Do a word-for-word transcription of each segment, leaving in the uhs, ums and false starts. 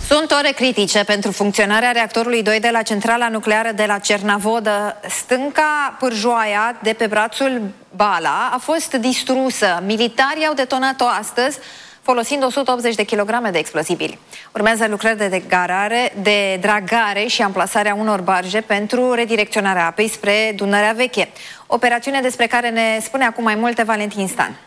Sunt ore critice pentru funcționarea reactorului doi de la centrala nucleară de la Cernavodă. Stânca Pârjoaia de pe brațul Bala a fost distrusă. Militarii au detonat-o astăzi folosind o sută optzeci de kilograme de explozibili. Urmează lucrări de degarare, de dragare și amplasarea unor barje pentru redirecționarea apei spre Dunărea Veche. Operațiune despre care ne spune acum mai multe Valentin Stan.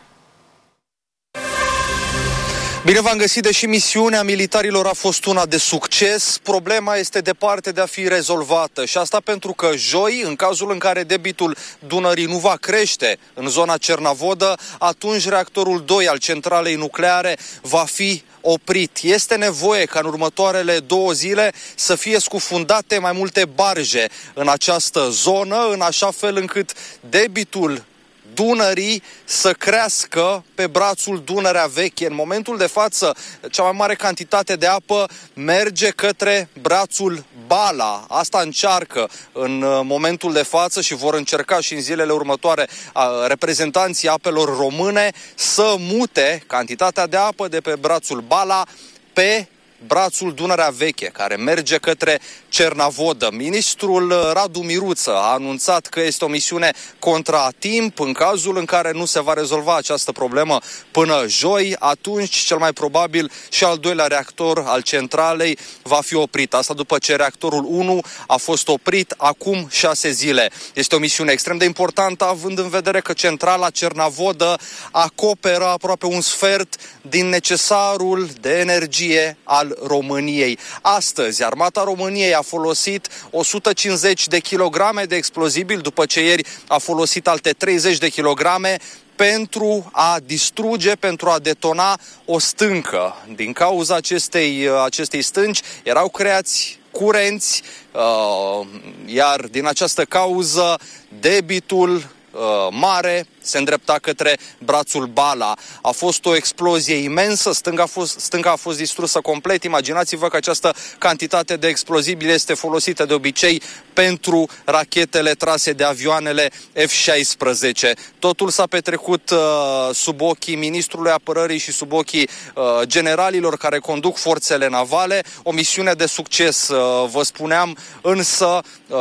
Bine v-am găsit, deși misiunea militarilor a fost una de succes, problema este departe de a fi rezolvată. Și asta pentru că joi, în cazul în care debitul Dunării nu va crește în zona Cernavodă, atunci reactorul doi al centralei nucleare va fi oprit. Este nevoie ca în următoarele două zile să fie scufundate mai multe barje în această zonă, în așa fel încât debitul Dunării să crească pe brațul Dunărea Veche. În momentul de față, cea mai mare cantitate de apă merge către brațul Bala. Asta încearcă în momentul de față și vor încerca și în zilele următoare reprezentanții apelor române să mute cantitatea de apă de pe brațul Bala pe brațul Dunărea Veche, care merge către Cernavodă. Ministrul Radu Miruță a anunțat că este o misiune contra timp. În cazul în care nu se va rezolva această problemă până joi, atunci cel mai probabil și al doilea reactor al centralei va fi oprit. Asta după ce reactorul unu a fost oprit acum șase zile. Este o misiune extrem de importantă, având în vedere că centrala Cernavodă acoperă aproape un sfert din necesarul de energie al României. Astăzi, Armata României a folosit o sută cincizeci de kilograme de explozibili, după ce ieri a folosit alte treizeci de kilograme pentru a distruge, pentru a detona o stâncă. Din cauza acestei, acestei stânci erau creați curenți, uh, iar din această cauză debitul uh, mare se îndrepta către brațul Bala. A fost o explozie imensă, stânga a fost, stânga a fost distrusă complet. Imaginați-vă că această cantitate de explozibili este folosită de obicei pentru rachetele trase de avioanele F șaisprezece. Totul s-a petrecut uh, sub ochii ministrului apărării și sub ochii uh, generalilor care conduc forțele navale. O misiune de succes, uh, vă spuneam, însă uh,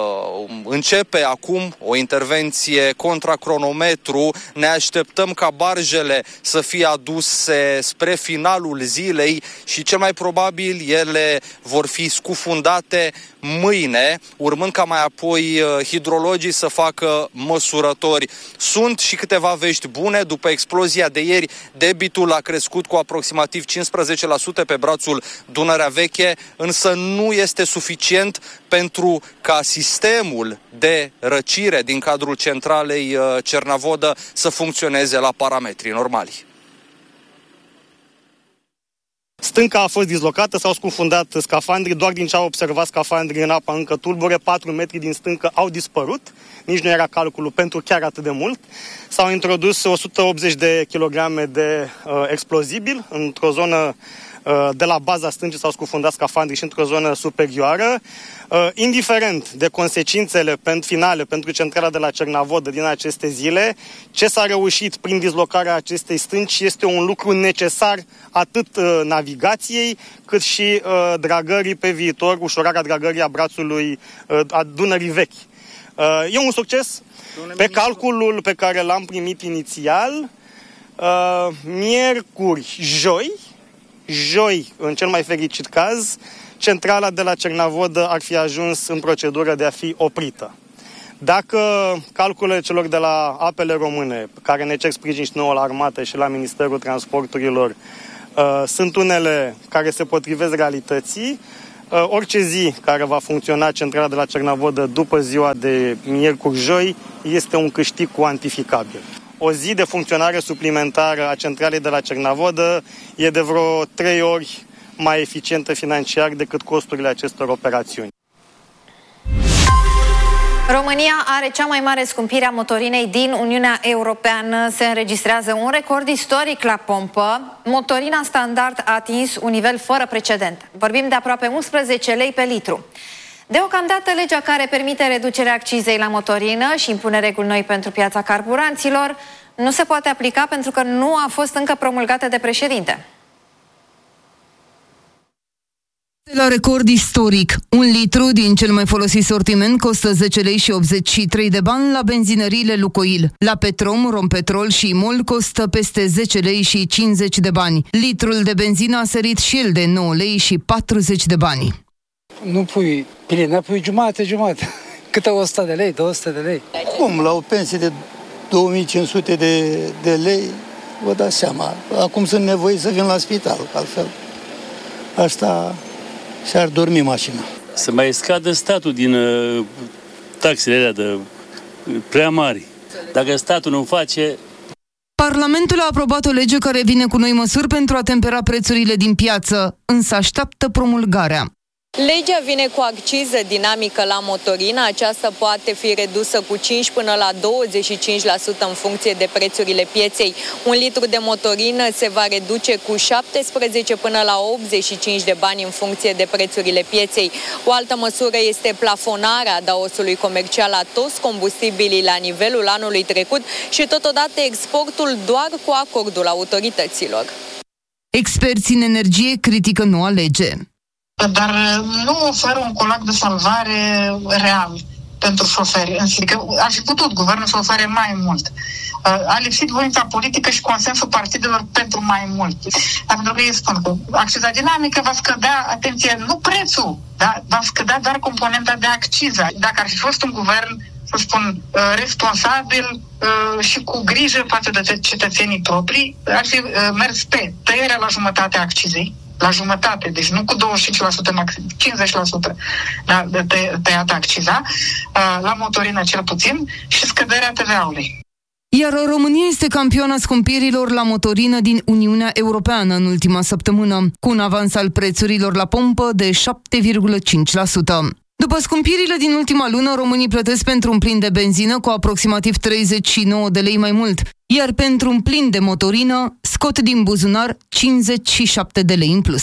începe acum o intervenție contra cronometru. Ne așteptăm ca barjele să fie aduse spre finalul zilei și cel mai probabil ele vor fi scufundate mâine, urmând ca mai apoi hidrologii să facă măsurători. Sunt și câteva vești bune. După explozia de ieri, debitul a crescut cu aproximativ cincisprezece la sută pe brațul Dunărea Veche, însă nu este suficient pentru ca sistemul de răcire din cadrul centralei Cernavodă să funcționeze la parametrii normali. Stânca a fost dislocată, s-au scufundat scafandrii, doar din ce au observat scafandrii în apa încă tulbure, patru metri din stâncă au dispărut, nici nu era calculul pentru chiar atât de mult. S-au introdus o sută optzeci de kilograme de uh, explozibil într-o zonă uh, de la baza stâncii, s-au scufundat scafandrii și într-o zonă superioară. Uh, indiferent de consecințele pentru finale pentru centrala de la Cernavodă din aceste zile, ce s-a reușit prin dislocarea acestei stânci este un lucru necesar atât uh, navigației, cât și uh, dragării pe viitor, ușurarea dragării a brațului uh, a Dunării Vechi. Uh, e un succes. Pe calculul pe care l-am primit inițial, uh, miercuri, joi, joi, în cel mai fericit caz, centrala de la Cernavodă ar fi ajuns în procedură de a fi oprită. Dacă calculele celor de la apele române, care ne cer sprijin și nouă la armată și la Ministerul Transporturilor, uh, sunt unele care se potrivesc realității, uh, orice zi care va funcționa centrala de la Cernavodă după ziua de miercuri-joi este un câștig cuantificabil. O zi de funcționare suplimentară a centralei de la Cernavodă e de vreo trei ori mai eficientă financiar decât costurile acestor operațiuni. România are cea mai mare scumpire a motorinei din Uniunea Europeană. Se înregistrează un record istoric la pompă. Motorina standard a atins un nivel fără precedent. Vorbim de aproape unsprezece lei pe litru. Deocamdată, legea care permite reducerea accizei la motorină și impune reguli noi pentru piața carburanților nu se poate aplica pentru că nu a fost încă promulgată de președinte. La record istoric, un litru din cel mai folosit sortiment costă zece lei și optzeci și trei de bani la benzinăriile Lucoil. La Petrom, Rompetrol și Imol costă peste zece lei și cincizeci de bani. Litrul de benzină a sărit și el de nouă lei și patruzeci de bani. Nu pui plină, pui jumate, jumate. Câte o sută de lei, două sute de lei. Cum, la o pensie de două mii cinci sute de, de lei, vă dați seama. Acum sunt nevoiți să vin la spital, altfel. Asta... și-ar dormi mașina. Să mai scadă statul din uh, taxele alea de uh, prea mari. Dacă statul nu face... Parlamentul a aprobat o lege care vine cu noi măsuri pentru a tempera prețurile din piață, însă așteaptă promulgarea. Legea vine cu acciză dinamică la motorină. Aceasta poate fi redusă cu cinci până la douăzeci și cinci la sută în funcție de prețurile pieței. Un litru de motorină se va reduce cu șaptesprezece până la optzeci și cinci de bani în funcție de prețurile pieței. O altă măsură este plafonarea adaosului comercial la toți combustibilii la nivelul anului trecut și totodată exportul doar cu acordul autorităților. Experții în energie critică noua lege. Dar nu oferă un colac de salvare real pentru șoferi. Adică ar fi putut guvernul să ofere mai mult. A lipsit voința politică și consensul partidelor pentru mai mult. Pentru că ei spun că acciza dinamică va scădea, atenție, nu prețul, da? Va scădea doar componenta de acciză. Dacă ar fi fost un guvern, să spun, responsabil și cu grijă față de cetățenii proprii, ar fi mers pe tăierea la jumătate a accizei, la jumătate, deci nu cu douăzeci și cinci la sută, cincizeci la sută da, de tăiat acciza, la motorină cel puțin, și scăderea T V A-ului. Iar România este campioana scumpirilor la motorină din Uniunea Europeană în ultima săptămână, cu un avans al prețurilor la pompă de șapte virgulă cinci la sută. După scumpirile din ultima lună, românii plătesc pentru un plin de benzină cu aproximativ treizeci și nouă de lei mai mult, iar pentru un plin de motorină scot din buzunar cincizeci și șapte de lei în plus.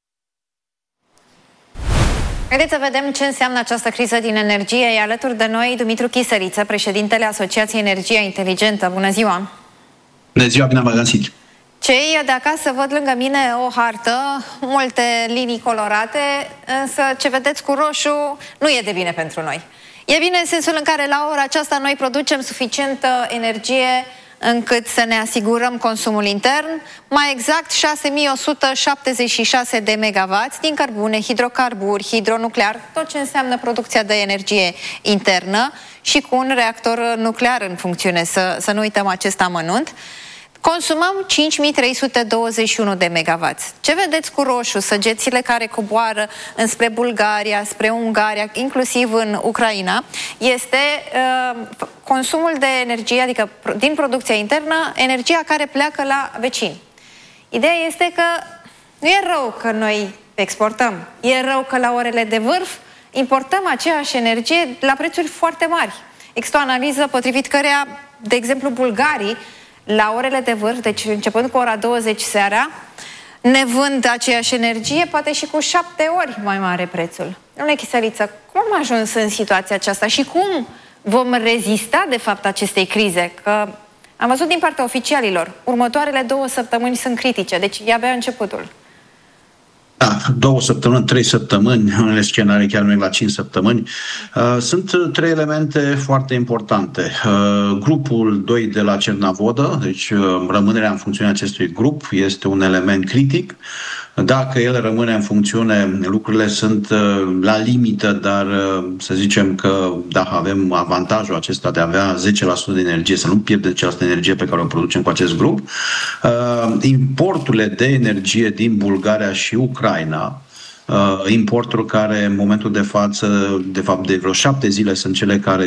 Haideți să vedem ce înseamnă această criză din energie. E alături de noi Dumitru Chisăriță, președintele Asociației Energia Inteligentă. Bună ziua! Bună ziua, bine v-am găsit! Cei de acasă văd lângă mine o hartă, multe linii colorate, însă ce vedeți cu roșu nu e de bine pentru noi. E bine în sensul în care la ora aceasta noi producem suficientă energie încât să ne asigurăm consumul intern, mai exact șase mii o sută șaptezeci și șase de megawatts din cărbune, hidrocarburi, hidronuclear, tot ce înseamnă producția de energie internă și cu un reactor nuclear în funcțiune, să, să nu uităm acest amănunt. Consumăm cinci mii trei sute douăzeci și unu de megawatts. Ce vedeți cu roșu? Săgețile care coboară înspre Bulgaria, spre Ungaria, inclusiv în Ucraina, este uh, consumul de energie, adică din producția internă, energia care pleacă la vecini. Ideea este că nu e rău că noi exportăm, e rău că la orele de vârf importăm aceeași energie la prețuri foarte mari. Există o analiză potrivit căreia, de exemplu, bulgarii la orele de vârf, deci începând cu ora douăzeci seara, ne vând aceeași energie, poate și cu șapte ori mai mare prețul. Domnule Chisăriță, cum am ajuns în situația aceasta și cum vom rezista, de fapt, acestei crize? Că am văzut din partea oficialilor, următoarele două săptămâni sunt critice, deci e abia începutul. Da, două săptămâni, trei săptămâni, în unele scenarii chiar merg la cinci săptămâni. Sunt trei elemente foarte importante. Grupul doi de la Cernavodă, deci rămânerea în funcțiune acestui grup, este un element critic. Dacă el rămâne în funcțiune, lucrurile sunt la limită, dar să zicem că da, avem avantajul acesta de a avea zece la sută de energie, să nu pierdem zece la sută de energie pe care o producem cu acest grup. Importurile de energie din Bulgaria și Ucraina, importuri care în momentul de față, de fapt de vreo șapte zile, sunt cele care